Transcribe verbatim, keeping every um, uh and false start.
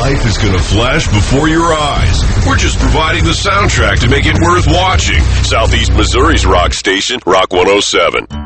life is going to flash before your eyes. We're just providing the soundtrack to make it worth watching. Southeast Missouri's rock station, Rock one oh seven.